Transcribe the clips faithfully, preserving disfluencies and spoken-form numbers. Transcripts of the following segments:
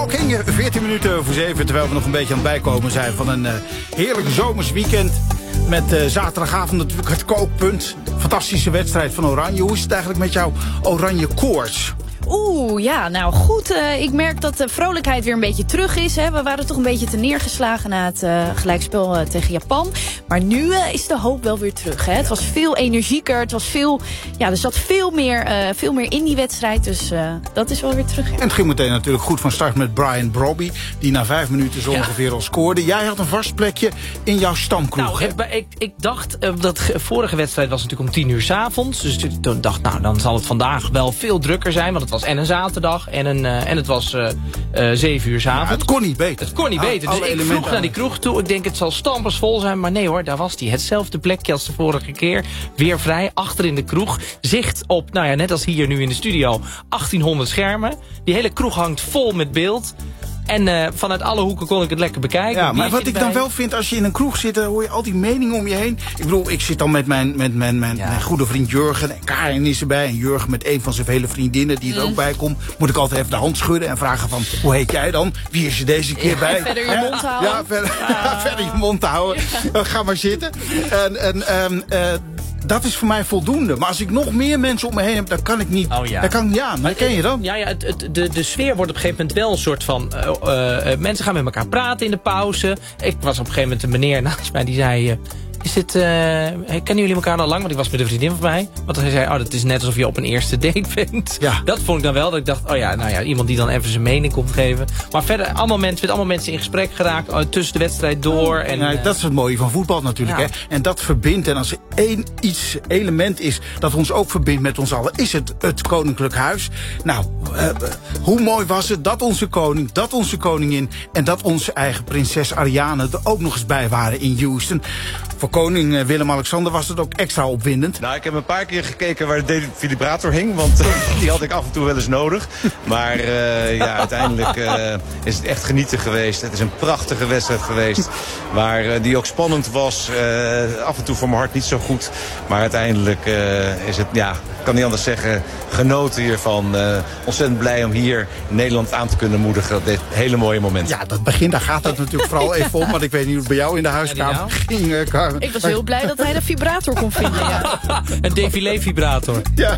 Talking, veertien minuten voor zeven, terwijl we nog een beetje aan het bijkomen zijn van een uh, heerlijk zomers weekend. Met uh, zaterdagavond natuurlijk het kookpunt. Fantastische wedstrijd van Oranje. Hoe is het eigenlijk met jouw oranje koorts? Oeh, ja, nou goed. Uh, ik merk dat de vrolijkheid weer een beetje terug is. Hè. We waren toch een beetje te neergeslagen na het uh, gelijkspel uh, tegen Japan. Maar nu uh, is de hoop wel weer terug. Hè. Het was veel energieker. Het was veel, ja, er zat veel meer, uh, veel meer in die wedstrijd. Dus uh, dat is wel weer terug. Ja. En het ging meteen natuurlijk goed van start met Brian Brobby. Die na vijf minuten zo ja. ongeveer al scoorde. Jij had een vast plekje in jouw stamkroeg. Nou, ik, ik, ik dacht, uh, dat de vorige wedstrijd was natuurlijk om tien uur 's avonds. Dus ik dacht, nou, dan zal het vandaag wel veel drukker zijn. Want het was en een zaterdag en, een, uh, en het was uh, uh, zeven uur 's avonds. Ja, het kon niet beter. Het kon niet beter. Dus ik vroeg naar die kroeg toe. Ik denk, het zal stampersvol zijn. Maar nee hoor, daar was hij. Hetzelfde plekje als de vorige keer. Weer vrij, achter in de kroeg. Zicht op, nou ja, net als hier nu in de studio, achttienhonderd schermen. Die hele kroeg hangt vol met beeld. En uh, vanuit alle hoeken kon ik het lekker bekijken. Ja, maar wat ik dan wel vind, als je in een kroeg zit, dan hoor je al die meningen om je heen. Ik bedoel, ik zit dan met mijn, met mijn, mijn, ja. mijn goede vriend Jurgen. En Karin is erbij. En Jurgen met een van zijn vele vriendinnen die er mm. ook bij komt. Moet ik altijd even de hand schudden en vragen van, hoe heet jij dan? Wie is er deze keer ja, bij? Verder je mond houden. Ja, verder, ja. verder je mond houden. Ja. Ga maar zitten. En, en um, uh, dat is voor mij voldoende. Maar als ik nog meer mensen om me heen heb, dan kan ik niet. Oh, ja. Dan kan ik niet aan. Maar ken je dan? Ja, ja het, het, de, de sfeer wordt op een gegeven moment wel een soort van. Uh, uh, uh, mensen gaan met elkaar praten in de pauze. Ik was op een gegeven moment een meneer naast mij die zei. Uh, Is dit, uh, kennen jullie elkaar al lang? Want ik was met een vriendin van mij. Want hij zei, oh, dat is net alsof je op een eerste date bent. Ja. Dat vond ik dan wel. Dat ik dacht, oh ja, nou ja, iemand die dan even zijn mening komt geven. Maar verder, allemaal mensen, met allemaal mensen in gesprek geraakt. Uh, tussen de wedstrijd door. En, ja, dat is het mooie van voetbal natuurlijk. Ja. Hè? En dat verbindt. En als er één iets element is dat ons ook verbindt met ons allen, is het het Koninklijk Huis. Nou, uh, hoe mooi was het dat onze koning, dat onze koningin en dat onze eigen prinses Ariane er ook nog eens bij waren in Houston. Voor koning Willem-Alexander was het ook extra opwindend. Nou, ik heb een paar keer gekeken waar de defibrillator hing. Want uh, die had ik af en toe wel eens nodig. Maar uh, ja, uiteindelijk uh, is het echt genieten geweest. Het is een prachtige wedstrijd geweest. Waar uh, die ook spannend was. Uh, af en toe voor mijn hart niet zo goed. Maar uiteindelijk uh, is het, ja, ik kan niet anders zeggen, genoten hiervan. Uh, ontzettend blij om hier in Nederland aan te kunnen moedigen. Dit hele mooie moment. Ja, dat begin, daar gaat het natuurlijk vooral even om. Want ik weet niet hoe het bij jou in de huiskamer ja, ging. Uh, Carmen. Ik was heel blij dat hij de vibrator kon vinden. Ja. Een défilé-vibrator. Ja.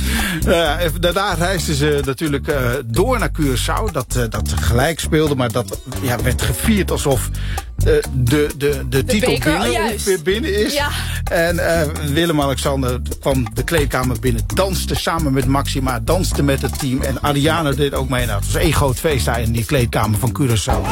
Uh, daarna reisden ze natuurlijk uh, door naar Curaçao. Dat, uh, dat gelijk speelde, maar dat ja, werd gevierd alsof uh, de, de, de, de titel beker, binnen, oh, weer binnen is. Ja. En uh, Willem-Alexander kwam de kleedkamer binnen, danste samen met Maxima, danste met het team. En Ariane deed ook mee. Nou, het was één groot feest daar in die kleedkamer van Curaçao.